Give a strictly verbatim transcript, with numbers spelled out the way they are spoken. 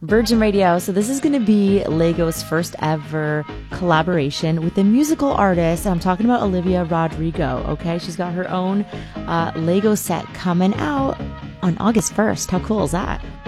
Virgin Radio. So this is going to be Lego's first ever collaboration with a musical artist. I'm talking about Olivia Rodrigo, okay? She's got her own uh, Lego set coming out on August first. How cool is that?